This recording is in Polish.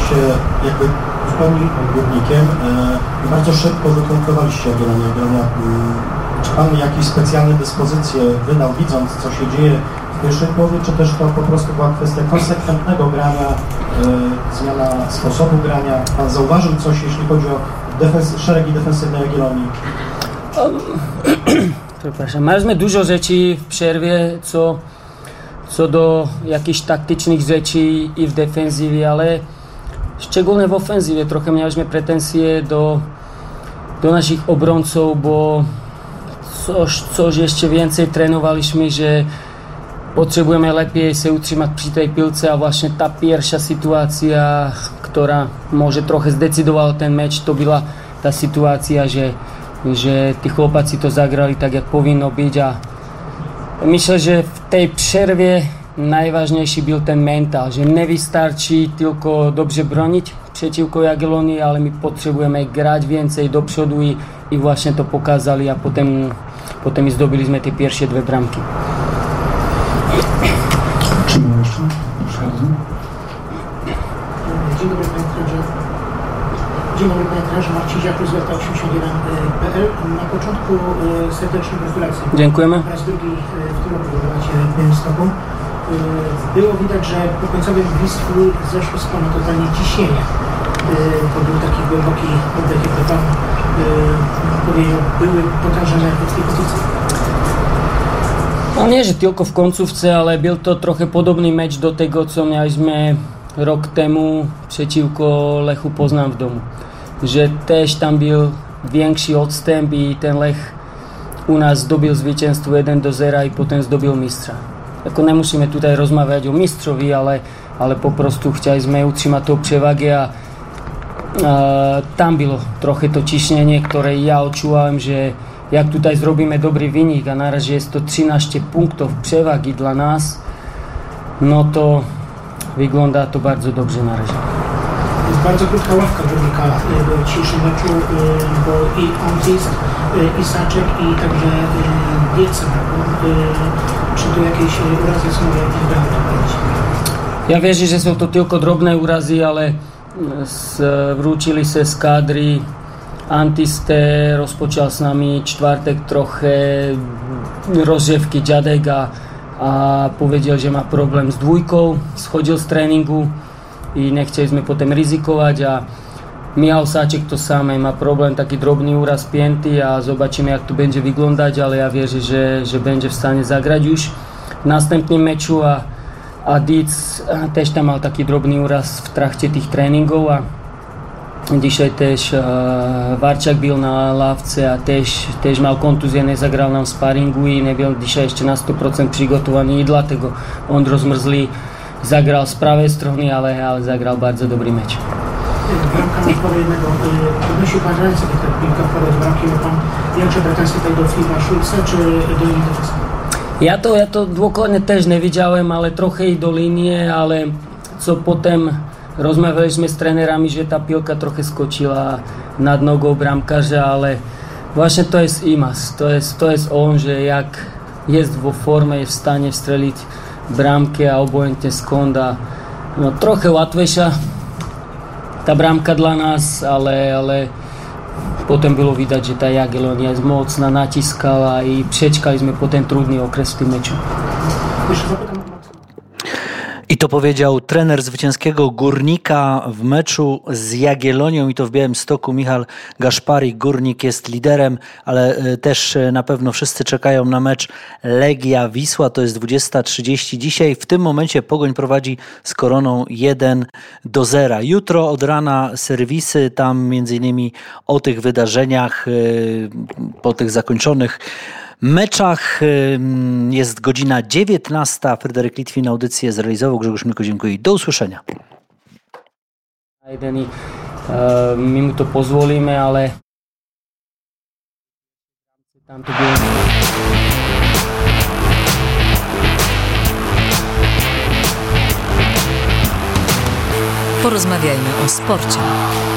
byliście jakby zupełnie górnikiem i bardzo szybko wykońkowaliście Jagiellonię. Czy Pan jakieś specjalne dyspozycje wydał, widząc, co się dzieje w pierwszej połowie, czy też to po prostu była kwestia konsekwentnego grania, zmiana sposobu grania? Pan zauważył coś, jeśli chodzi o szeregi defensywne Jagiellonii? Przepraszam, mieliśmy dużo rzeczy w przerwie, co do jakichś taktycznych rzeczy i w defensywie, ale szczególnie w ofensywie trochę mieliśmy pretensje do naszych obrońców, bo coś jeszcze więcej trenowaliśmy, że potrzebujemy lepiej się utrzymać przy tej piłce, a właśnie ta pierwsza sytuacja, która może trochę zdecydowała ten mecz, to była ta sytuacja, że ci chłopacy to zagrali tak, jak powinno być, a myślę, że w tej przerwie najważniejszy był ten mental, że nie wystarczy tylko dobrze bronić przeciwko Jagiellonii, ale my potrzebujemy grać więcej do przodu i właśnie to pokazali, a potem zdobyliśmy te pierwsze 2 bramki. Czy ma jeszcze? Dzień dobry Panie Trenerze. Dzień dobry Panie Trenerze, Marcin Ziapry z Leta81.pl. Na początku serdeczne gratulacje. Dziękujemy. Po raz drugi w tym roku wygracie Białymstoku. Było widać, że po końcowym gwizdku zeszło z Pana totalnie ciśnienie. To był taki głęboki oddech, jakby Pan powiedział, były potężne nerwy w tej pozycji. No nie, że tylko w końcówce, ale był to trochę podobny mecz do tego, co mieliśmy rok temu przeciwko Lechu Poznań w domu. Że też tam był większy odstęp i ten Lech u nas zdobył zwycięstwo 1-0 i potem zdobył mistrza. Jako nie musimy tutaj rozmawiać o mistrzowi, ale po prostu chcieliśmy utrzymać tą przewagę a tam było trochę to ciśnienie, które ja odczuwałem, że jak tutaj zrobimy dobry wynik, a na razie jest to 13 punktów przewagi dla nas, no to wygląda to bardzo dobrze na razie. Jest bardzo krótka ławka górnika w dzisiejszym meczu, bo i Antis, i Saczek, i także Bielce. Czy tu jakieś urazy są, jak będą powiedzieć? Ja wierzę, że są to tylko drobne urazy, ale wrócili się z kadry. Antis rozpoczął z nami czwartek trochę rozgrzewki dziadek, a powiedział, że ma problem z dwójką, schodził z treningu i nie chcieliśmy potem ryzykować, a miał Saczek to samo, ma problem, taki drobny uraz pięty, a zobaczymy, jak to będzie wyglądać, ale ja wierzę, że będzie w stanie zagrać już w następnym meczu, a Dietz też tam miał taki drobny uraz w trakcie tych treningów, a dzisiaj też Warczak był na ławce, a też miał kontuzję, nie zagrał nam w sparingu i nie był dzisiaj jeszcze na 100% przygotowany i dlatego on rozmrzli, zagrał z prawej strony, ale zagrał bardzo dobry mecz. Bramka na pole jednego, podnosił Pan ręce, kiedy ta piłka wpadła do bramki, ma Pan większe pretensje tutaj do Filipa Szulca czy do innych defensywnych? Ja to dokładnie też nie widziałem, ale trochę i do linii, ale co potem rozmawialiśmy z trenerami, że ta piłka trochę skoczyła nad nogą bramkarza, ale właśnie to jest Imas, to jest on, że jak jest w formie, jest w stanie strzelić bramkę, a obojętnie skąd, no trochę łatwiejsza ta bramka dla nas, ale potem było widać, że ta Jagiellonia jest mocna, naciskała i przeczkaliśmy potem trudny okres w tym meczu. I to powiedział trener zwycięskiego Górnika w meczu z Jagiellonią i to w Białymstoku. Michał Gaszparik. Górnik jest liderem, ale też na pewno wszyscy czekają na mecz Legia Wisła. To jest 20:30 dzisiaj. W tym momencie Pogoń prowadzi z Koroną 1-0. Jutro od rana serwisy, tam między innymi o tych wydarzeniach, po tych zakończonych meczach. Jest godzina 19. Fryderyk Litwin audycję zrealizował. Grzegorz Milko, dziękuję i do usłyszenia. My mu to pozwolimy, ale tam to było... Porozmawiajmy o sporcie.